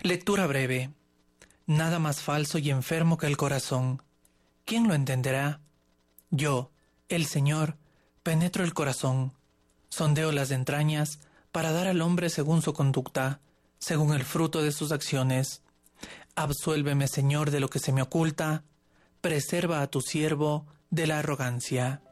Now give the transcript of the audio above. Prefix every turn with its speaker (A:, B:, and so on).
A: Lectura breve. Nada más falso y enfermo que el corazón. ¿Quién lo entenderá? Yo, el Señor, penetro el corazón, sondeo las entrañas para dar al hombre según su conducta, según el fruto de sus acciones. Absuélveme, Señor, de lo que se me oculta, preserva a tu siervo de la arrogancia.